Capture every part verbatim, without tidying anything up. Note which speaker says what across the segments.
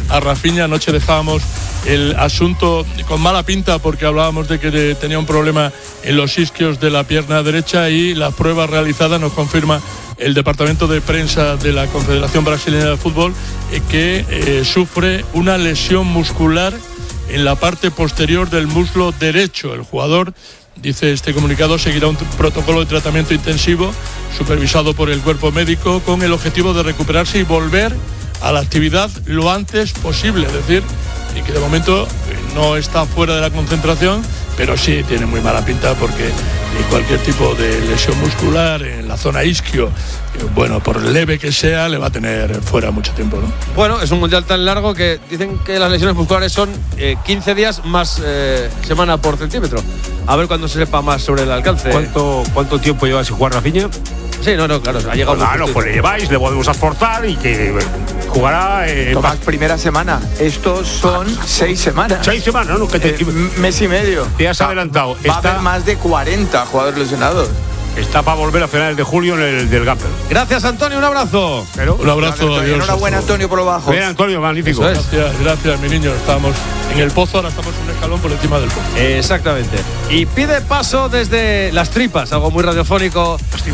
Speaker 1: a Rafinha. Anoche dejábamos el asunto con mala pinta porque hablábamos de que tenía un problema en los isquios de la pierna derecha y las pruebas realizadas nos confirma el departamento de prensa de la Confederación Brasileña de Fútbol eh, que eh, sufre una lesión muscular en la parte posterior del muslo derecho. El jugador, dice este comunicado, seguirá un protocolo de tratamiento intensivo supervisado por el cuerpo médico con el objetivo de recuperarse y volver a la actividad lo antes posible. Es decir, y que de momento no está fuera de la concentración, pero sí tiene muy mala pinta porque cualquier tipo de lesión muscular en la zona isquio, bueno, por leve que sea, le va a tener fuera mucho tiempo, ¿no?
Speaker 2: Bueno, es un mundial tan largo que dicen que las lesiones musculares son eh, quince días más eh, semana por centímetro. A ver cuando se sepa más sobre el alcance.
Speaker 3: ¿Cuánto, cuánto tiempo lleva sin jugar Rafinha?
Speaker 2: Sí, no, no, claro, ha llegado.
Speaker 3: Claro, pues le lleváis, le podemos aportar y que jugará. Eh,
Speaker 4: Tomás, primera semana. Estos son ah, seis semanas.
Speaker 3: Seis semanas, ¿no? Que te,
Speaker 4: eh, mes y medio.
Speaker 3: Te has adelantado.
Speaker 4: Va, va a haber más de cuarenta jugadores lesionados.
Speaker 3: Está para volver a finales de julio en el del Gamper.
Speaker 2: Gracias, Antonio, un abrazo.
Speaker 1: Pero, un abrazo,
Speaker 4: Antonio,
Speaker 1: adiós.
Speaker 4: Enhorabuena, Antonio, por lo bajo.
Speaker 3: Bien, Antonio, magnífico.
Speaker 1: Es. Gracias, gracias, mi niño. Estábamos en el pozo, ahora estamos un escalón por encima del pozo.
Speaker 2: Exactamente. Y pide paso desde las tripas, algo muy radiofónico,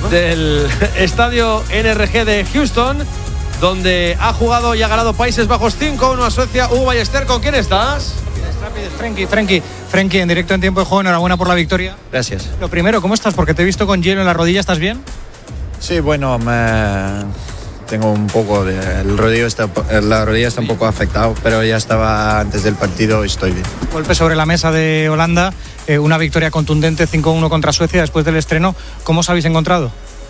Speaker 2: del estadio N R G de Houston, donde ha jugado y ha ganado Países Bajos cinco uno a Suecia. Hugo Ballester, ¿con quién estás?
Speaker 5: Frenkie, Frenkie, Frenkie, en directo en tiempo de juego, enhorabuena por la victoria.
Speaker 2: Gracias.
Speaker 5: Lo primero, ¿cómo estás? Porque te he visto con hielo en la rodilla, ¿estás bien?
Speaker 6: Sí, bueno, me... tengo un poco de... El rodillo está... La rodilla está un poco afectado, pero ya estaba antes del partido y estoy bien.
Speaker 5: Golpe sobre la mesa de Holanda, eh, una victoria contundente cinco uno contra Suecia después del estreno. ¿Cómo os habéis encontrado?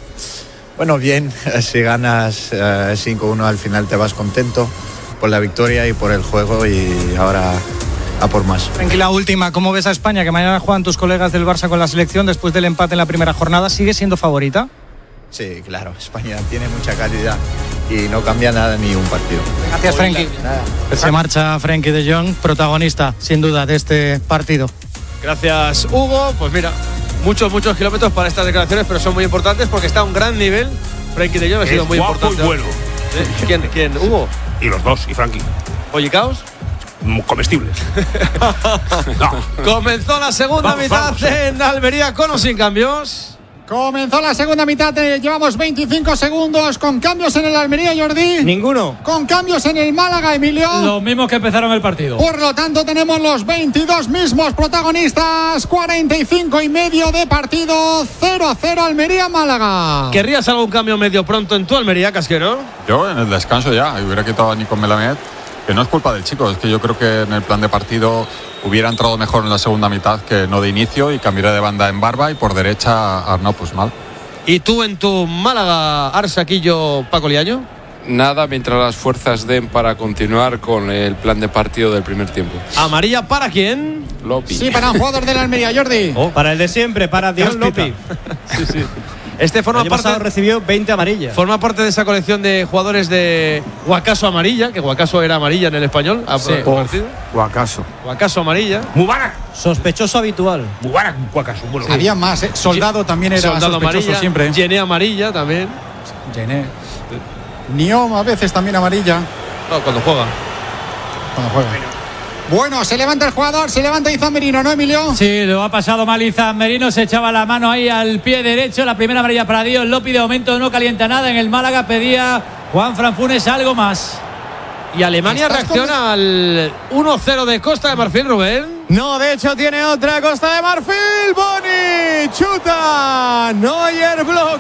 Speaker 6: Bueno, bien, si ganas eh, cinco uno al final te vas contento por la victoria y por el juego y ahora... a por más.
Speaker 5: Tranquila, última, ¿cómo ves a España? Que mañana juegan tus colegas del Barça con la selección después del empate en la primera jornada. ¿Sigue siendo favorita?
Speaker 6: Sí, claro, España tiene mucha calidad y no cambia nada ni un partido.
Speaker 5: Gracias, Frenkie. Se marcha Frenkie de Jong, protagonista, sin duda, de este partido.
Speaker 2: Gracias, Hugo. Pues mira, muchos, muchos kilómetros para estas declaraciones, pero son muy importantes porque está a un gran nivel. Frenkie de Jong ha sido
Speaker 3: es
Speaker 2: muy
Speaker 3: guapo
Speaker 2: importante.
Speaker 3: Y bueno.
Speaker 2: ¿Eh? ¿Quién, ¿Quién? ¿Hugo?
Speaker 3: Y los dos, y Frenkie.
Speaker 2: ¿Oye, Caos?
Speaker 3: Comestibles.
Speaker 2: No. Comenzó la segunda vamos, mitad vamos. en Almería con o sin cambios.
Speaker 7: Comenzó la segunda mitad, eh, llevamos veinticinco segundos con cambios en el Almería, Jordi.
Speaker 5: Ninguno.
Speaker 7: Con cambios en el Málaga, Emilio.
Speaker 8: Los mismos que empezaron el partido.
Speaker 7: Por lo tanto, tenemos los veintidós mismos protagonistas. cuarenta y cinco y medio de partido. cero a cero Almería-Málaga.
Speaker 2: ¿Querrías algún cambio medio pronto en tu Almería, Casquero?
Speaker 9: Yo en el descanso ya, hubiera quitado a Nico Melamed. Que no es culpa del chico, es que yo creo que en el plan de partido hubiera entrado mejor en la segunda mitad que no de inicio y cambiaría de banda en Barba y por derecha Arnau Puigmal.
Speaker 2: ¿Y tú en tu Málaga, Arsaquillo, Paco Liaño?
Speaker 10: Nada, mientras las fuerzas den para continuar con el plan de partido del primer tiempo.
Speaker 2: ¿Amarilla para quién?
Speaker 10: Lopi.
Speaker 7: Sí, para un jugador de la Almería, Jordi.
Speaker 8: Oh, para el de siempre, para Dios Lopi.
Speaker 2: Sí, sí. Este forma
Speaker 8: el año
Speaker 2: parte
Speaker 8: pasado recibió veinte amarillas.
Speaker 2: Forma parte de esa colección de jugadores de Guacaso amarilla, que Guacaso era amarilla en el español.
Speaker 4: Sí. Guacaso.
Speaker 2: Guacaso amarilla.
Speaker 3: Mubarak.
Speaker 8: Sospechoso habitual.
Speaker 3: Mubarak, Guacaso. Bueno,
Speaker 7: había más, ¿eh? Soldado también era
Speaker 2: Soldado
Speaker 7: sospechoso
Speaker 2: amarilla,
Speaker 7: siempre.
Speaker 2: Gené amarilla también.
Speaker 7: Gené. Niom a veces también amarilla.
Speaker 2: No, cuando juega.
Speaker 7: Cuando juega. Bueno, se levanta el jugador, se levanta Izan Merino, ¿no, Emilio?
Speaker 8: Sí, lo ha pasado mal Izan Merino, se echaba la mano ahí al pie derecho, la primera amarilla para Dios Lopi, de momento no calienta nada, en el Málaga pedía Juan Fran Funes algo más.
Speaker 2: Y Alemania reacciona con... al uno cero de Costa de Marfil, Rubén.
Speaker 11: No, de hecho tiene otra Costa de Marfil, Boni, chuta, Neuer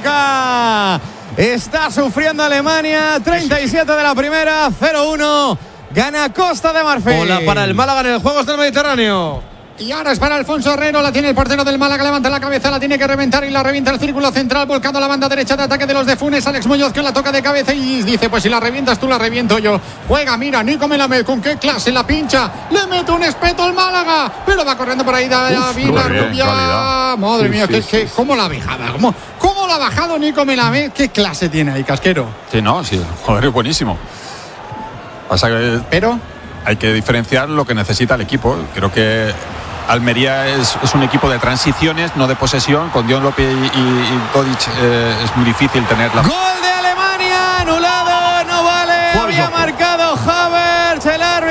Speaker 11: bloca. Está sufriendo Alemania, treinta y siete de la primera, cero uno. Gana Costa de Marfil.
Speaker 2: Bola para el Málaga en el Juegos del Mediterráneo.
Speaker 7: Y ahora es para Alfonso Herrero, la tiene el portero del Málaga, levanta la cabeza, la tiene que reventar y la revienta el círculo central, volcando la banda derecha de ataque de los de Funes. Alex Muñoz que la toca de cabeza y dice, pues si la revientas tú, la reviento yo. Juega, mira, Nico Melamed, con qué clase la pincha, le mete un espeto al Málaga, pero va corriendo por ahí David Rubia. Madre
Speaker 9: sí,
Speaker 7: mía,
Speaker 9: sí,
Speaker 7: que,
Speaker 9: sí,
Speaker 7: que,
Speaker 9: sí.
Speaker 7: ¿cómo la bajaba? ¿Cómo, ¿Cómo la ha bajado Nico Melamed? ¿Qué clase tiene ahí, Casquero?
Speaker 9: Sí, no, sí, joder, es buenísimo. Pasa que
Speaker 7: Pero
Speaker 9: hay que diferenciar lo que necesita el equipo. Creo que Almería es, es un equipo de transiciones, no de posesión. Con Dion López y, y, y Todic eh, es muy difícil tenerla.
Speaker 11: Gol de Alemania, anulado, no vale. Había marcado Havertz, el árbitro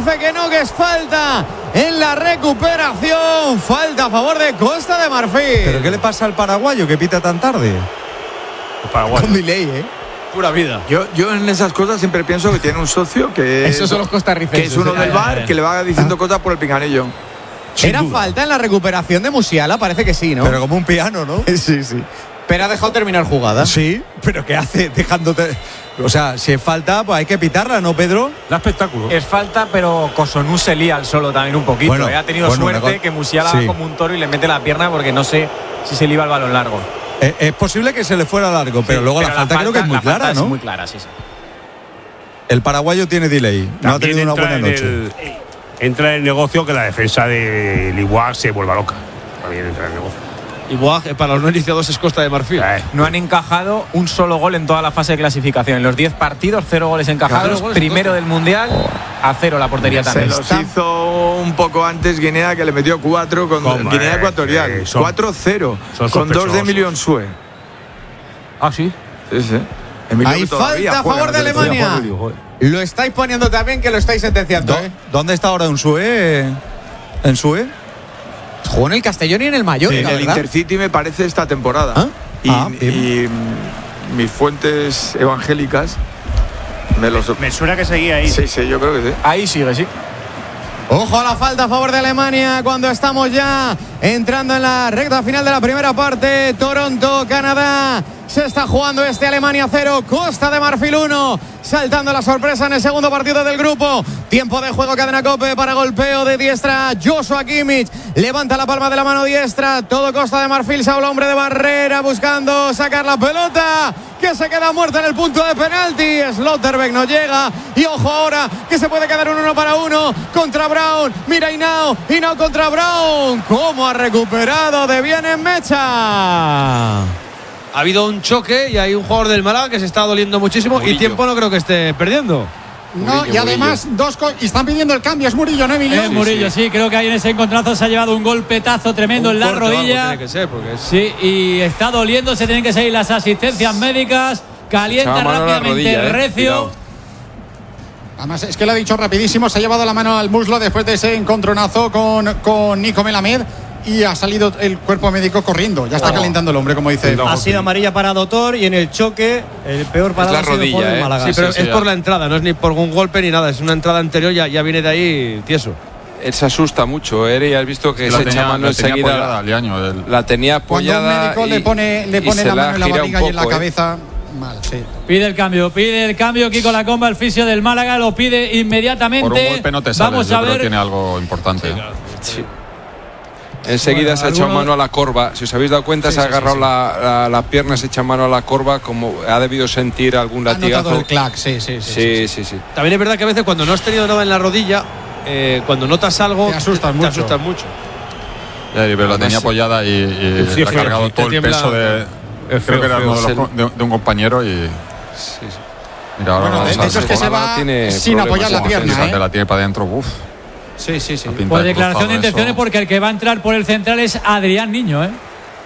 Speaker 11: dice que no, que es falta en la recuperación. Falta a favor de Costa de Marfil.
Speaker 12: ¿Pero qué le pasa al paraguayo que pita tan tarde?
Speaker 3: El paraguayo.
Speaker 11: Con delay, ¿eh?
Speaker 2: Pura vida.
Speaker 4: Yo, yo en esas cosas siempre pienso que tiene un socio que
Speaker 7: Esos son los costarricenses.
Speaker 4: que es uno
Speaker 7: eh.
Speaker 4: del bar que le va diciendo cosas por el pinganillo.
Speaker 11: Era falta en la recuperación de Musiala, parece que sí, ¿no?
Speaker 12: Pero como un piano, ¿no?
Speaker 11: sí, sí. Pero ha dejado terminar jugada.
Speaker 12: Sí, pero ¿qué hace dejándote? O sea, si es falta, pues hay que pitarla, ¿no, Pedro?
Speaker 3: Da espectáculo.
Speaker 13: Es falta, pero Cossonú se lía al solo también un poquito.
Speaker 12: Bueno,
Speaker 13: ¿eh? Ha tenido
Speaker 12: bueno,
Speaker 13: suerte
Speaker 12: mejor.
Speaker 13: que Musiala
Speaker 12: Sí.
Speaker 13: va como un toro y le mete la pierna porque no sé si se le iba el balón largo.
Speaker 12: Es, es posible que se le fuera largo, pero
Speaker 13: Sí,
Speaker 12: luego
Speaker 13: pero
Speaker 12: la falta creo que es muy
Speaker 13: la falta
Speaker 12: clara,
Speaker 13: es
Speaker 12: ¿no?
Speaker 13: muy clara, sí, sí.
Speaker 12: El paraguayo tiene delay, no ha
Speaker 3: También
Speaker 12: tenido una
Speaker 3: entra
Speaker 12: buena
Speaker 3: en
Speaker 12: noche.
Speaker 3: el- entra en el negocio que la defensa de Liwag se vuelva loca. También entra en el negocio.
Speaker 2: Y Boag, eh, para los no iniciados, es Costa de Marfil.
Speaker 3: Eh,
Speaker 13: No han encajado un solo gol en toda la fase de clasificación. En los diez partidos, cero goles encajados.
Speaker 2: Cero goles
Speaker 13: Primero del Mundial, a cero la portería
Speaker 4: Se
Speaker 13: también.
Speaker 4: los hizo un poco antes Guinea, que le metió cuatro con
Speaker 3: ¿Cómo
Speaker 4: Guinea
Speaker 3: es?
Speaker 4: Ecuatorial.
Speaker 3: Eh, son-
Speaker 4: cuatro cero.
Speaker 3: son
Speaker 4: Con dos de
Speaker 3: sospechosos.
Speaker 4: Emilio Nsue.
Speaker 3: Ah, sí.
Speaker 4: Sí, sí. Emilio
Speaker 11: Hay
Speaker 4: que todavía
Speaker 11: falta a
Speaker 4: juega
Speaker 11: favor de
Speaker 4: en la selección.
Speaker 11: Alemania. Lo estáis poniendo también, que lo estáis sentenciando,
Speaker 12: ¿Dó-
Speaker 11: ¿eh?
Speaker 12: ¿Dónde está ahora Ensue? ¿Ensue?
Speaker 11: Jugó en el Castellón y en el Mallorca,
Speaker 4: En el
Speaker 11: ¿verdad?
Speaker 4: Intercity me parece esta temporada.
Speaker 11: ¿Ah?
Speaker 4: Y,
Speaker 12: Ah,
Speaker 4: y, mm, mis fuentes evangélicas me los...
Speaker 3: Me suena que seguía ahí.
Speaker 4: Sí, sí, yo creo que sí.
Speaker 13: Ahí sigue, sí.
Speaker 11: Ojo a la falta a favor de Alemania cuando estamos ya entrando en la recta final de la primera parte. Toronto, Canadá. Se está jugando este Alemania cero, Costa de Marfil uno. Saltando la sorpresa en el segundo partido del grupo. Tiempo de juego, cadena Cope para golpeo de diestra. Joshua Kimmich levanta la palma de la mano diestra. Todo Costa de Marfil. Se habla hombre de barrera buscando sacar la pelota, que se queda muerta en el punto de penalti. Slotterbeck no llega. Y ojo ahora que se puede quedar un uno para uno contra Brown. Mira Hinao, Hinao contra Brown. ¿Cómo ha recuperado de bien en Mecha?
Speaker 2: Ha habido un choque y hay un jugador del Málaga que se está doliendo muchísimo.
Speaker 10: Murillo.
Speaker 2: Y tiempo no creo que esté perdiendo.
Speaker 7: No,
Speaker 10: Murillo,
Speaker 7: y además, dos co- y están pidiendo el cambio. Es Murillo, ¿no, Emilio?
Speaker 8: Es Murillo, sí, creo que ahí en ese encontronazo se ha llevado un golpetazo tremendo
Speaker 2: Un
Speaker 8: en la
Speaker 2: corte o algo
Speaker 8: rodilla.
Speaker 2: tiene que ser, porque es-
Speaker 8: Sí, y está doliendo, se tienen que seguir las asistencias médicas. Calienta
Speaker 10: Echaba mano a la
Speaker 8: rápidamente
Speaker 10: rodilla,
Speaker 8: el
Speaker 10: eh,
Speaker 8: recio.
Speaker 10: cuidado.
Speaker 7: Además, es que lo ha dicho rapidísimo. Se ha llevado la mano al muslo después de ese encontronazo con, con Nico Melamed. Y ha salido el cuerpo médico corriendo. Ya está calentando el hombre, como dice.
Speaker 14: Ha sido amarilla para Dotor y en el choque, el peor para
Speaker 10: la
Speaker 14: ha sido
Speaker 10: rodilla,
Speaker 14: por el
Speaker 10: eh.
Speaker 14: Málaga.
Speaker 2: Sí, pero
Speaker 10: sí,
Speaker 2: es
Speaker 10: sí,
Speaker 2: por
Speaker 10: ya.
Speaker 2: la entrada, no es ni por un golpe ni nada. Es una entrada anterior, ya, ya viene de ahí tieso.
Speaker 10: Él se asusta mucho, ¿eh? Y has visto que
Speaker 9: La
Speaker 10: se
Speaker 9: tenía,
Speaker 10: echa mano
Speaker 9: la tenía
Speaker 10: enseguida.
Speaker 9: apoyada al año, el-
Speaker 10: La tenía
Speaker 7: Cuando un
Speaker 10: apoyada.
Speaker 7: médico
Speaker 10: y-
Speaker 7: le pone, le
Speaker 10: y
Speaker 7: pone
Speaker 10: se
Speaker 7: la mano en la
Speaker 10: gira un
Speaker 7: barriga y en la
Speaker 10: poco, ¿eh?
Speaker 7: cabeza. Mal, sí.
Speaker 8: Pide el cambio, pide el cambio. Kiko Lacomba, el fisio del Málaga, lo pide inmediatamente.
Speaker 9: Por un golpe no te sales,
Speaker 8: Vamos
Speaker 9: yo
Speaker 8: a
Speaker 9: creo
Speaker 8: ver.
Speaker 9: que tiene algo importante.
Speaker 10: Sí. Enseguida
Speaker 8: Bueno,
Speaker 10: se ha echado
Speaker 8: algunos-
Speaker 10: mano a la corva. Si os habéis dado cuenta,
Speaker 7: Sí,
Speaker 10: se ha
Speaker 7: sí, sí,
Speaker 10: agarrado
Speaker 7: sí.
Speaker 10: La, la, la pierna, se echa mano a la corva, como ha debido sentir algún
Speaker 7: Ha notado
Speaker 10: latigazo.
Speaker 7: el clac, sí, sí, sí.
Speaker 10: Sí, sí, sí.
Speaker 2: También es verdad que a veces cuando no has tenido nada en la rodilla, eh, cuando notas algo,
Speaker 7: Te asustas mucho.
Speaker 2: asustas mucho.
Speaker 9: Ya, pero la
Speaker 10: Además,
Speaker 9: tenía apoyada y, y
Speaker 2: sí,
Speaker 9: le ha
Speaker 2: feo,
Speaker 9: cargado
Speaker 2: te
Speaker 9: todo el
Speaker 2: tiembla.
Speaker 9: peso de.
Speaker 2: Es
Speaker 9: Creo
Speaker 2: feo,
Speaker 9: que era
Speaker 2: feo,
Speaker 9: uno de,
Speaker 10: es
Speaker 9: los- de- de un compañero y.
Speaker 10: Sí, sí.
Speaker 9: Mira, ahora
Speaker 7: Bueno, de,
Speaker 9: vamos
Speaker 7: de
Speaker 9: a
Speaker 7: hecho es
Speaker 9: ver
Speaker 7: que se
Speaker 10: Málaga
Speaker 7: va
Speaker 10: tiene
Speaker 7: sin
Speaker 10: problemas,
Speaker 7: apoyar la
Speaker 10: como
Speaker 7: pierna,
Speaker 9: Fíjate,
Speaker 7: ¿eh?
Speaker 9: la tiene para adentro. Uf,
Speaker 7: Sí, sí, sí.
Speaker 9: la pinta
Speaker 8: Pues
Speaker 9: de
Speaker 8: declaración de
Speaker 9: cruzado
Speaker 8: intenciones,
Speaker 9: eso.
Speaker 8: porque el que va a entrar por el central es Adrián Niño, ¿eh?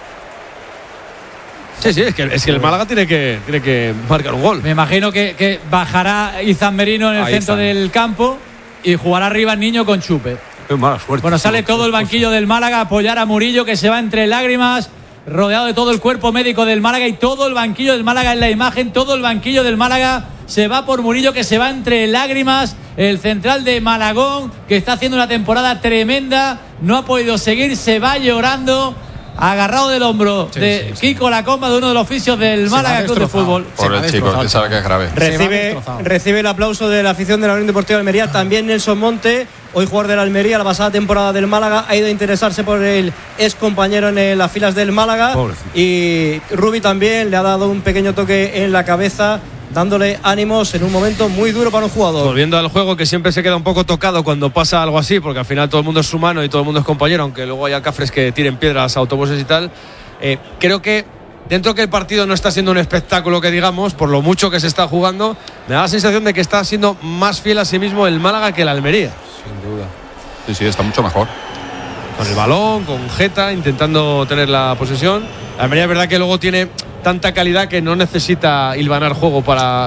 Speaker 2: Sí, sí, es que, es que el Málaga tiene que, tiene que marcar un gol.
Speaker 8: Me imagino que, que bajará Izan Merino en el
Speaker 2: Ahí
Speaker 8: centro
Speaker 2: está.
Speaker 8: del campo y jugará arriba el Niño con Chupe.
Speaker 2: Qué mala suerte.
Speaker 8: Bueno, sale todo el banquillo del Málaga a apoyar a Murillo, que se va entre lágrimas, rodeado de todo el cuerpo médico del Málaga, y todo el banquillo del Málaga en la imagen, todo el banquillo del Málaga se va por Murillo, que se va entre lágrimas. El central de Malagón, que está haciendo una temporada tremenda, no ha podido seguir, se va llorando, agarrado del hombro
Speaker 7: Sí,
Speaker 8: de
Speaker 7: sí, sí.
Speaker 8: Kiko Lacomba, de uno de los oficios del
Speaker 7: Se va
Speaker 8: Málaga Club de
Speaker 7: destrozado.
Speaker 8: Fútbol.
Speaker 7: Se
Speaker 9: Por
Speaker 7: va
Speaker 9: el chico,
Speaker 7: destrozado.
Speaker 9: que sabe que es grave.
Speaker 7: Se va
Speaker 14: Recibe,
Speaker 7: destrozado.
Speaker 14: recibe el aplauso de la afición de la Unión Deportiva de Almería. También Nelson Monte, hoy jugador de la Almería, la pasada temporada del Málaga, ha ido a interesarse por el ex compañero en las filas del Málaga.
Speaker 2: Pobrecito.
Speaker 14: Y Rubi también le ha dado un pequeño toque en la cabeza, dándole ánimos en un momento muy duro para un jugador.
Speaker 2: Volviendo al juego, que siempre se queda un poco tocado cuando pasa algo así, porque al final todo el mundo es humano y todo el mundo es compañero, aunque luego haya cafres que tiren piedras a autobuses y tal. Eh, creo que dentro que el partido no está siendo un espectáculo, que digamos, por lo mucho que se está jugando, me da la sensación de que está siendo más fiel a sí mismo el Málaga que el Almería.
Speaker 10: Sin duda.
Speaker 9: Sí, sí, está mucho mejor.
Speaker 2: Con el balón, con Jeta, intentando tener la posesión. La Almería es verdad que luego tiene tanta calidad que no necesita hilvanar juego para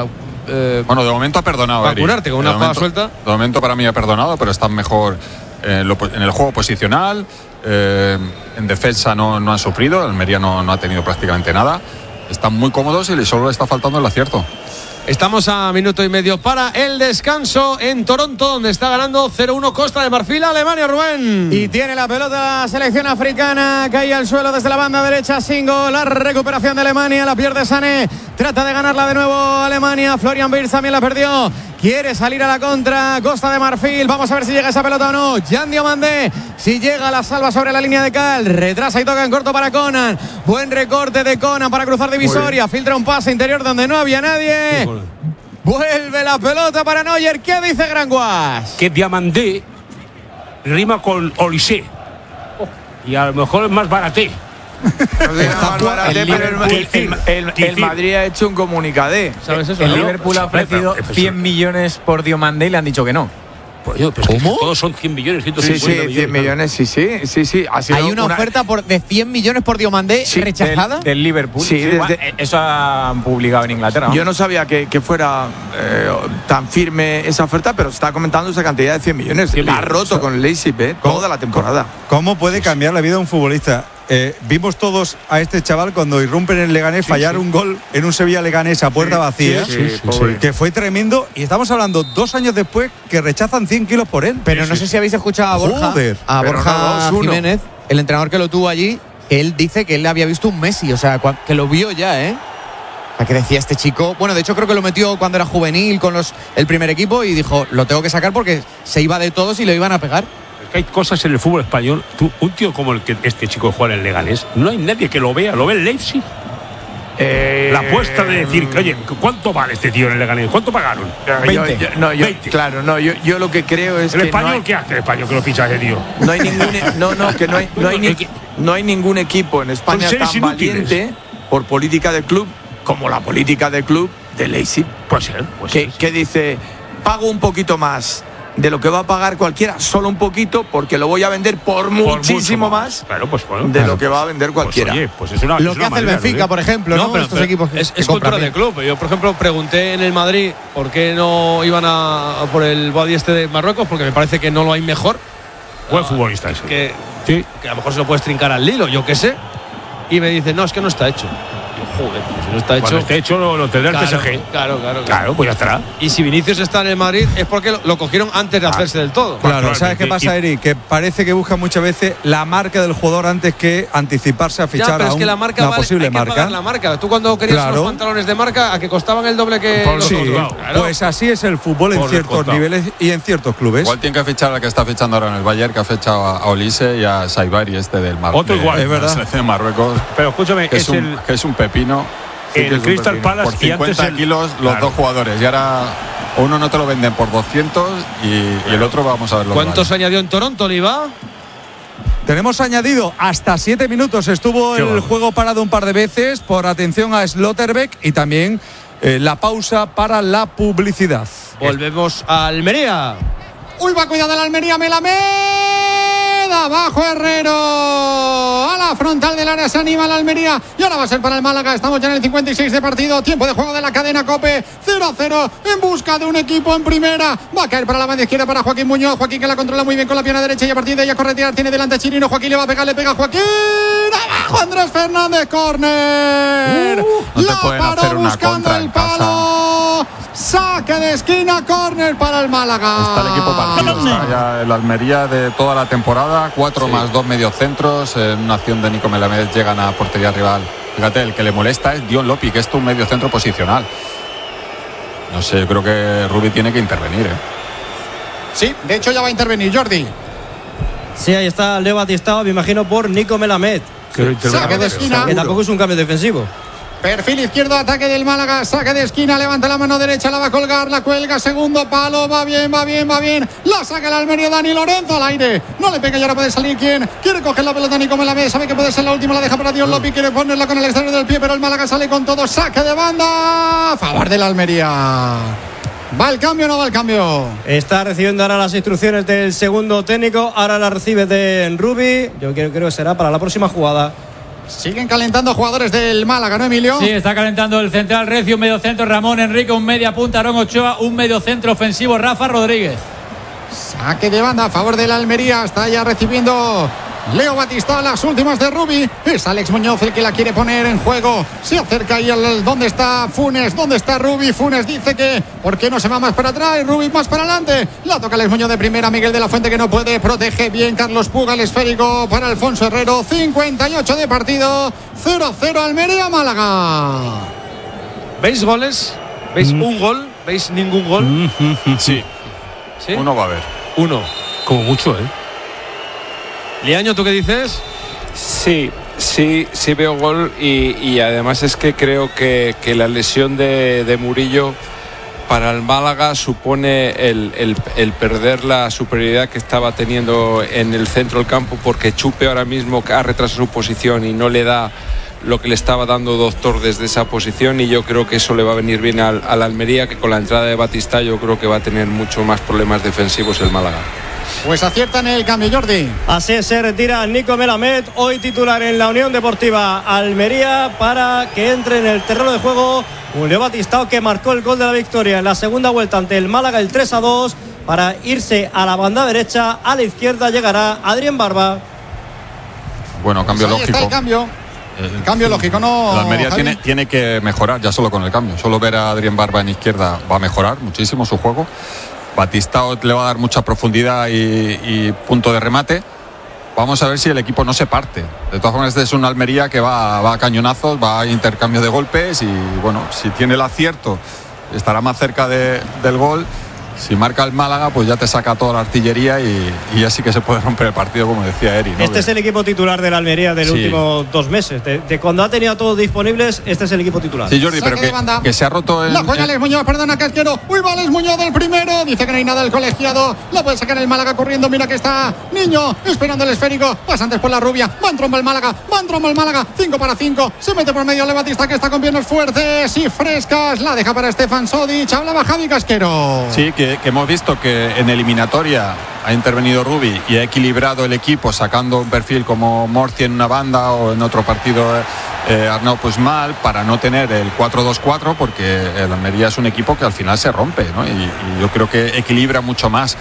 Speaker 10: Eh,
Speaker 9: bueno, de momento ha perdonado.
Speaker 2: Para
Speaker 9: Eri.
Speaker 2: curarte con
Speaker 9: De
Speaker 2: una jugada
Speaker 9: momento-
Speaker 2: suelta.
Speaker 9: De momento para mí ha perdonado, pero están mejor en, lo- en el juego posicional. eh, en defensa no, no han sufrido. Almería no, no ha tenido prácticamente nada. Están muy cómodos y solo le está faltando el acierto.
Speaker 2: Estamos a minuto y medio para el descanso en Toronto, donde está ganando cero uno Costa de Marfil a Alemania, Rubén.
Speaker 11: Y tiene la pelota la selección africana, cae al suelo desde la banda derecha, Singo, la recuperación de Alemania, la pierde Sané, trata de ganarla de nuevo Alemania, Florian Wirtz también la perdió, quiere salir a la contra, Costa de Marfil, vamos a ver si llega esa pelota o no, Jan Diomandé, si llega la salva sobre la línea de cal, retrasa y toca en corto para Conan, buen recorte de Conan para cruzar divisoria, filtra un pase interior donde no había nadie. Vuelve la pelota para Neuer. ¿Qué dice Granguas?
Speaker 3: Que Diamandé rima con Olysée. Oh, y a lo mejor es más baraté.
Speaker 4: El, el, el, el, el Madrid ha hecho un comunicadé.
Speaker 2: ¿Sabes eso?
Speaker 13: El
Speaker 2: ¿no?
Speaker 13: Liverpool ha ofrecido cien millones por Diomandé y le han dicho que no.
Speaker 3: Pues yo, pues ¿cómo? Todos son cien millones, ciento
Speaker 4: Sí,
Speaker 3: cincuenta
Speaker 4: sí, cien millones, sí, sí, sí, sí. Ha sido
Speaker 11: Hay una, oferta por, de cien millones por Diomandé
Speaker 4: Sí,
Speaker 11: rechazada.
Speaker 13: Del, del Liverpool.
Speaker 4: Sí,
Speaker 13: Sí,
Speaker 4: desde-
Speaker 13: bueno, eso han publicado en Inglaterra, ¿no?
Speaker 4: Yo no sabía que, que fuera eh, tan firme esa oferta, pero está comentando esa cantidad de cien millones.
Speaker 3: cien
Speaker 4: La ha
Speaker 3: millones.
Speaker 4: roto con el Leipzig, ¿eh? Toda la temporada.
Speaker 12: ¿Cómo puede cambiar la vida de un futbolista? Eh, vimos todos a este chaval cuando irrumpe en el Leganés fallar un gol en un Sevilla-Leganés a puerta vacía,
Speaker 4: sí, sí, sí, pobre.
Speaker 12: que fue tremendo, y estamos hablando dos años después que rechazan cien kilos por él.
Speaker 11: Pero no sé si habéis escuchado a Borja,
Speaker 12: Joder.
Speaker 11: a
Speaker 4: Pero
Speaker 11: Borja
Speaker 4: no, dos uno.
Speaker 11: Jiménez, el entrenador que lo tuvo allí, que él dice que él había visto un Messi, o sea, cua- que lo vio ya, ¿eh? O sea, que decía este chico, bueno, de hecho creo que lo metió cuando era juvenil con los el primer equipo y dijo, lo tengo que sacar porque se iba de todos y lo iban a pegar.
Speaker 3: Es que hay cosas en el fútbol español. Tú, un tío como el que este chico juega en el Leganés, no hay nadie que lo vea. Lo ve el Leipzig.
Speaker 4: Eh,
Speaker 3: La apuesta de decir, oye, ¿cuánto vale este tío en el Leganés? ¿Cuánto pagaron?
Speaker 4: yo- yo- yo- no, yo-
Speaker 3: veinte.
Speaker 4: claro, no, yo, yo lo que creo es
Speaker 3: ¿El
Speaker 4: que
Speaker 3: español
Speaker 4: no hay,
Speaker 3: qué hace el español que lo ficha ese tío?
Speaker 4: no hay ningún no, no, que no hay, no hay, ni- no hay ningún equipo en España
Speaker 3: Son seres
Speaker 4: tan
Speaker 3: inútiles.
Speaker 4: valiente por política del club como la política del club de Leipzig.
Speaker 3: Puede ser. Puede
Speaker 4: que,
Speaker 3: ser.
Speaker 4: que dice, pago un poquito más de lo que va a pagar cualquiera, solo un poquito, porque lo voy a vender por
Speaker 3: Por
Speaker 4: muchísimo
Speaker 3: mucho
Speaker 4: más
Speaker 3: Claro, pues bueno.
Speaker 4: de
Speaker 3: claro.
Speaker 4: lo que va a vender
Speaker 3: Pues,
Speaker 4: cualquiera.
Speaker 3: oye, pues es una,
Speaker 11: Lo
Speaker 3: es
Speaker 11: que
Speaker 3: una
Speaker 11: hace el
Speaker 3: manera,
Speaker 11: Benfica,
Speaker 3: ¿eh?
Speaker 11: por ejemplo, ¿no?
Speaker 2: pero,
Speaker 11: Estos
Speaker 2: pero
Speaker 11: equipos que,
Speaker 2: es,
Speaker 11: que
Speaker 2: es
Speaker 11: compran
Speaker 2: cultura de
Speaker 11: bien.
Speaker 2: club. Yo, por ejemplo, pregunté en el Madrid por qué no iban a, a por el Boadi este de Marruecos, porque me parece que no lo hay mejor.
Speaker 3: Buen futbolista ese.
Speaker 2: Que,
Speaker 3: Sí.
Speaker 2: que a lo mejor se lo puedes trincar al Lilo, yo qué sé. Y me dicen, no, es que no está hecho. Yo, joder, pues si no está hecho.
Speaker 3: Cuando esté hecho lo, lo tendrá el
Speaker 2: claro,
Speaker 3: P S G.
Speaker 2: Claro, claro,
Speaker 3: Claro, pues ya estará.
Speaker 2: Y si Vinicius está en el Madrid es porque lo, lo cogieron antes de hacerse del todo.
Speaker 12: Claro, ¿sabes qué
Speaker 3: y-
Speaker 12: pasa,
Speaker 3: y-
Speaker 12: Eric? Que parece que buscan muchas veces la marca del jugador antes que anticiparse a fichar
Speaker 2: Ya, pero
Speaker 12: a
Speaker 2: es que
Speaker 12: un-
Speaker 2: la marca
Speaker 12: una
Speaker 2: vale,
Speaker 12: posible
Speaker 2: hay que
Speaker 12: marca.
Speaker 2: pagar la marca. Tú cuando querías
Speaker 12: Claro.
Speaker 2: unos pantalones de marca, a que costaban el doble que
Speaker 3: Por
Speaker 2: los
Speaker 12: Sí,
Speaker 2: otros. Claro.
Speaker 12: pues así es el fútbol en
Speaker 3: Por
Speaker 12: ciertos
Speaker 3: descontado.
Speaker 12: niveles y en ciertos clubes.
Speaker 9: Igual tiene que fichar al que está fichando ahora en el Bayern, que ha fichado a, a Olise y a Saibari, este del Mar
Speaker 3: Otro
Speaker 9: de-
Speaker 3: igual.
Speaker 9: de
Speaker 12: Es verdad.
Speaker 9: la selección de Marruecos,
Speaker 3: Pero escúchame,
Speaker 9: que es,
Speaker 3: es
Speaker 9: un,
Speaker 3: el,
Speaker 9: que es un pepino. Sí, que
Speaker 3: el
Speaker 9: es un
Speaker 3: Crystal
Speaker 9: pepino.
Speaker 3: Palace
Speaker 9: Por
Speaker 3: y antes
Speaker 9: cincuenta
Speaker 3: el-
Speaker 9: kilos los
Speaker 3: Claro.
Speaker 9: dos jugadores. Y ahora uno no te lo venden por doscientos y, y el otro vamos a ver lo que
Speaker 2: ¿Cuántos
Speaker 9: vale.
Speaker 2: añadió en Toronto, Oliva?
Speaker 12: Tenemos añadido hasta siete minutos. Estuvo
Speaker 3: Qué
Speaker 12: el
Speaker 3: bueno.
Speaker 12: juego parado un par de veces por atención a Slotterbeck y también eh, la pausa para la publicidad.
Speaker 2: Volvemos a Almería.
Speaker 7: Uy, va cuidado el Almería, Melamed. Abajo Herrero. A la frontal del área se anima la Almería. Y ahora va a ser para el Málaga. Estamos ya en el cincuenta y seis de partido. Tiempo de juego de la cadena COPE. cero a cero en busca de un equipo en primera. Va a caer para la banda izquierda para Joaquín Muñoz. Joaquín que la controla muy bien con la pierna derecha y a partir de ella corre tirar. Tiene delante a Chirino. Joaquín le va a pegar, le pega a Joaquín. Abajo Andrés Fernández, córner.
Speaker 9: Uh, no te
Speaker 7: la
Speaker 9: pueden
Speaker 7: paró
Speaker 9: hacer una
Speaker 7: buscando
Speaker 9: contra
Speaker 7: el
Speaker 9: en casa.
Speaker 7: palo. Saque de esquina, córner para el Málaga.
Speaker 9: Está el equipo partido, está ya el Almería de toda la temporada, cuatro más dos mediocentros, en una acción de Nico Melamed llegan a portería rival. Fíjate, el que le molesta es Dion Lopi, que es un mediocentro posicional. No sé, yo creo que Rubi tiene que intervenir, ¿eh?
Speaker 7: Sí, de hecho ya va a intervenir Jordi.
Speaker 14: Sí, ahí está Leo Batistao, me imagino por Nico Melamed.
Speaker 3: Que
Speaker 7: Saque de esquina.
Speaker 14: Que tampoco es un cambio defensivo.
Speaker 7: Perfil izquierdo, ataque del Málaga, saque de esquina, levanta la mano derecha, la va a colgar, la cuelga, segundo palo, va bien, va bien, va bien, la saca el Almería, Dani Lorenzo al aire, no le pega y ahora puede salir quien, quiere coger la pelota Nico Melamed, sabe que puede ser la última, la deja para Dion Lopi, quiere ponerla con el exterior del pie, pero el Málaga sale con todo, saque de banda, a favor del Almería. ¿Va el cambio o no va el cambio?
Speaker 14: Está recibiendo ahora las instrucciones del segundo técnico. Ahora las recibe de Rubi. Yo creo, creo que será para la próxima jugada.
Speaker 7: Siguen calentando jugadores del Málaga, ¿no, Emilio?
Speaker 8: Sí, está calentando el central Recio, un medio centro Ramón Enrique, un media punta Aarón Ochoa, un medio centro ofensivo Rafa Rodríguez.
Speaker 7: Saque de banda a favor del Almería. Está ya recibiendo Leo Batista, las últimas de Rubi. Es Alex Muñoz el que la quiere poner en juego. Se acerca ahí al ¿dónde está Funes? ¿Dónde está Rubi? Funes dice que ¿por qué no se va más para atrás? Y Rubi más para adelante. La toca Alex Muñoz de primera. Miguel de la Fuente que no puede. Protege bien Carlos Puga. El esférico para Alfonso Herrero. cincuenta y ocho de partido. cero cero Almería Málaga.
Speaker 2: ¿Veis goles? ¿Veis mm. un gol? ¿Veis ningún gol?
Speaker 9: Mm, mm, mm, sí.
Speaker 2: ¿Sí?
Speaker 9: Uno va a haber.
Speaker 2: Uno.
Speaker 3: Como mucho, ¿eh?
Speaker 2: Liaño, ¿tú qué dices?
Speaker 10: Sí, sí, sí veo gol y, y además es que creo que, que la lesión de, de Murillo para el Málaga supone el, el, el perder la superioridad que estaba teniendo en el centro del campo, porque Chupe ahora mismo ha retrasado su posición y no le da lo que le estaba dando Doctor desde esa posición, y yo creo que eso le va a venir bien al, al Almería, que con la entrada de Batista yo creo que va a tener mucho más problemas defensivos el Málaga.
Speaker 7: Pues aciertan el cambio, Jordi.
Speaker 14: Así se retira Nico Melamed, hoy titular en la Unión Deportiva Almería, para que entre en el terreno de juego un Leo Batistao, que marcó el gol de la victoria en la segunda vuelta ante el Málaga, el tres a dos, para irse a la banda derecha. A la izquierda llegará Adrián Barba.
Speaker 9: Bueno, cambio
Speaker 7: pues ahí
Speaker 9: lógico.
Speaker 7: Está el cambio. El cambio lógico, ¿no?
Speaker 9: La Almería tiene, tiene que mejorar ya solo con el cambio. Solo ver a Adrián Barba en izquierda va a mejorar muchísimo su juego. Batistao le va a dar mucha profundidad y, y punto de remate. Vamos a ver si el equipo no se parte. De todas formas, este es una Almería que va, va a cañonazos, va a intercambio de golpes y, bueno, si tiene el acierto estará más cerca de, del gol. Si marca el Málaga, pues ya te saca toda la artillería y, y ya sí que se puede romper el partido, como decía Eri, ¿no?
Speaker 14: Este es el equipo titular de la Almería del sí. último dos meses. De, de cuando ha tenido a todos disponibles, este es el equipo titular.
Speaker 9: Sí, Jordi, pero que, que se ha roto el...
Speaker 7: La juega Alex Muñoz, perdona, Casquero. Uy, va Alex Muñoz del primero. Dice que no hay nada el colegiado. La puede sacar el Málaga corriendo. Mira que está Niño esperando el esférico. Pasa antes por la rubia. Va en tromba el Málaga. Va en tromba el Málaga. cinco para cinco. Se mete por medio Le Batista, que está con piernas fuertes y frescas. La deja para Stefan Sodic. Hablaba Javi Casquero.
Speaker 9: Sí, que, que hemos visto que que en eliminatoria ha intervenido Rubi y ha equilibrado el equipo sacando un perfil como Morci en una banda o en otro partido eh, Arnau Puigmal, para no tener el cuatro dos cuatro, porque el Almería es un equipo que al final se rompe, ¿no? y, y yo creo que equilibra mucho más.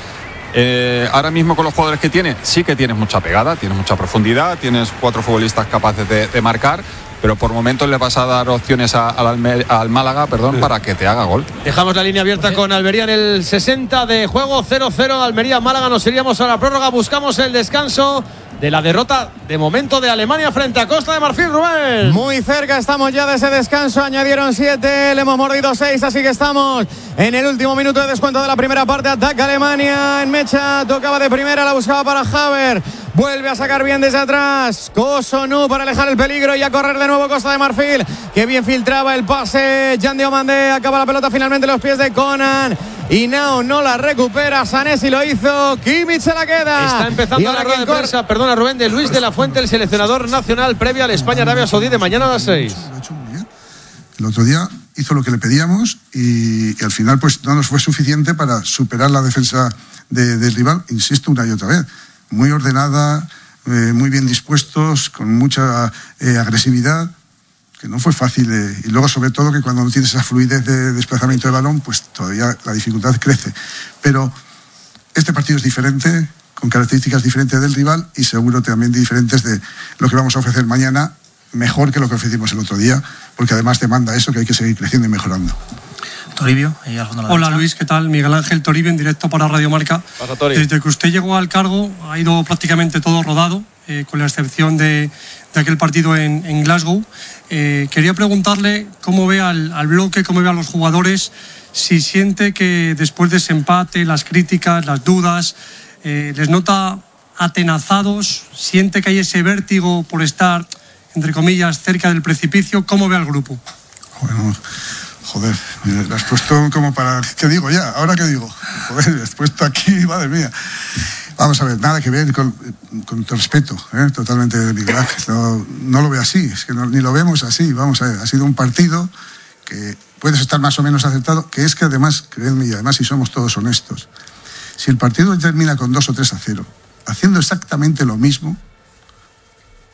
Speaker 9: Eh, ahora mismo con los jugadores que tiene, sí que tienes mucha pegada, tienes mucha profundidad, tienes cuatro futbolistas capaces de, de marcar, pero por momentos le vas a dar opciones a, a Alme, al Málaga, perdón, para que te haga gol.
Speaker 2: Dejamos la línea abierta con Almería en el sesenta de juego, cero cero Almería-Málaga. Nos iríamos a la prórroga, buscamos el descanso de la derrota de momento de Alemania frente a Costa de Marfil, Rubén.
Speaker 11: Muy cerca estamos ya de ese descanso, añadieron siete, le hemos mordido seis, así que estamos en el último minuto de descuento de la primera parte. Ataca Alemania en mecha, tocaba de primera, la buscaba para Haver, vuelve a sacar bien desde atrás Kosonu para alejar el peligro y a correr de nuevo Costa de Marfil, que bien filtraba el pase. Jan Diomandé, acaba la pelota finalmente en los pies de Conan y Nao no la recupera. Sanesi lo hizo, Kimmich se la queda.
Speaker 2: Está empezando la rueda de prensa, perdona Rubén, de Luis de la Fuente, el seleccionador nacional, previa al España-Arabia Saudí de mañana a las seis.
Speaker 15: El otro día hizo lo que le pedíamos y, y al final pues no nos fue suficiente para superar la defensa de, del rival, insisto una y otra vez. Muy ordenada, eh, muy bien dispuestos, con mucha eh, agresividad, que no fue fácil. Eh, y luego, sobre todo, que cuando no tienes esa fluidez de desplazamiento de balón, pues todavía la dificultad crece. Pero este partido es diferente, con características diferentes del rival y seguro también diferentes de lo que vamos a ofrecer mañana, mejor que lo que ofrecimos el otro día, porque además demanda eso, que hay que seguir creciendo y mejorando.
Speaker 16: Toribio, ahí al fondo de la Hola derecha. Luis, ¿qué tal? Miguel Ángel Toribio en directo para Radio Marca.
Speaker 2: Pasa,
Speaker 16: Desde que usted llegó al cargo ha ido prácticamente todo rodado, eh, con la excepción de, de aquel partido en, en Glasgow. Eh, quería preguntarle cómo ve al, al bloque, cómo ve a los jugadores, si siente que después de ese empate, las críticas, las dudas, eh, les nota atenazados, siente que hay ese vértigo por estar, entre comillas, cerca del precipicio. ¿Cómo ve al grupo?
Speaker 15: Bueno... Joder, lo has puesto como para... ¿Qué digo ya? ¿Ahora qué digo? Joder, lo has puesto aquí, madre mía. Vamos a ver, nada que ver con, con respeto, ¿eh? Totalmente, Miguel Ángel. No, no lo veo así, es que no, ni lo vemos así. Vamos a ver, ha sido un partido que puedes estar más o menos acertado, que es que además, créanme, y además si somos todos honestos, si el partido termina con dos o tres a cero, haciendo exactamente lo mismo,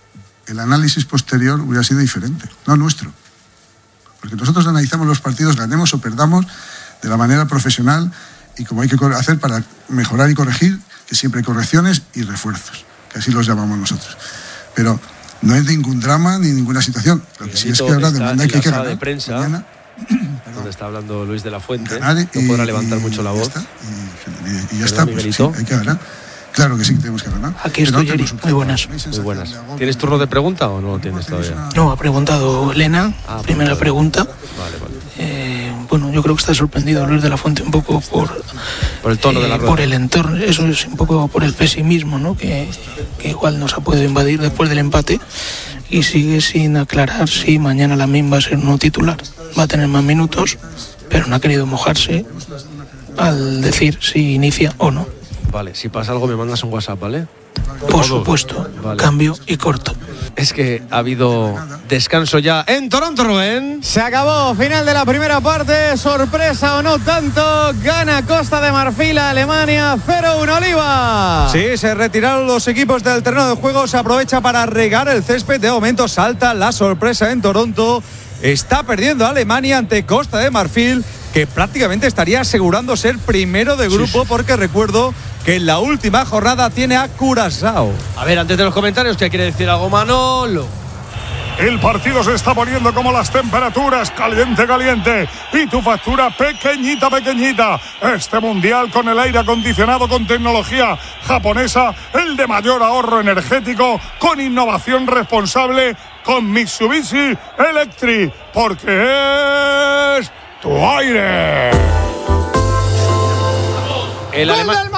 Speaker 15: el análisis posterior hubiera sido diferente, no nuestro. Porque nosotros analizamos los partidos, ganemos o perdamos, de la manera profesional y como hay que hacer para mejorar y corregir, que siempre hay correcciones y refuerzos, que así los llamamos nosotros. Pero no es ningún drama ni ninguna situación. Lo que sí es que ahora demanda que hay que ganar.
Speaker 2: De prensa, mañana, donde está hablando Luis de la Fuente,
Speaker 15: ganar y,
Speaker 2: no podrá levantar
Speaker 15: y,
Speaker 2: mucho la voz.
Speaker 15: Y, y, y ya está, pues, sí, hay que ganar. Claro que sí que tenemos que ganar.
Speaker 17: Aquí estoy, Eri. Muy buenas.
Speaker 2: Muy buenas. ¿Tienes turno de pregunta o no lo tienes todavía?
Speaker 17: No, ha preguntado Elena. Ah, primera pregunta.
Speaker 2: Vale, vale.
Speaker 17: Eh, bueno, yo creo que está sorprendido Luis de la Fuente un poco por,
Speaker 2: por el tono eh, de la rueda.
Speaker 17: Por el entorno. Eso es un poco por el pesimismo, ¿no? Que, que igual nos ha podido invadir después del empate. Y sigue sin aclarar si mañana Lamine va a ser no titular. Va a tener más minutos, pero no ha querido mojarse al decir si inicia o no.
Speaker 2: Vale, si pasa algo me mandas un WhatsApp, ¿vale?
Speaker 17: Por supuesto, vale. Cambio y corto.
Speaker 2: Es que ha habido descanso ya en Toronto, Rubén.
Speaker 11: Se acabó, final de la primera parte, sorpresa o no tanto, gana Costa de Marfil a Alemania, cero uno Oliva.
Speaker 12: Sí, se retiraron los equipos del terreno de juego, se aprovecha para regar el césped, de momento salta la sorpresa en Toronto, está perdiendo Alemania ante Costa de Marfil, que prácticamente estaría asegurando ser primero de grupo, sí, sí. Porque recuerdo que en la última jornada tiene a Curazao.
Speaker 2: A ver, antes de los comentarios, ¿qué quiere decir algo Manolo?
Speaker 18: El partido se está poniendo como las temperaturas, caliente, caliente. Y tu factura pequeñita, pequeñita. Este mundial con el aire acondicionado con tecnología japonesa, el de mayor ahorro energético, con innovación responsable, con Mitsubishi Electric. Porque es tu aire.
Speaker 2: El alemán.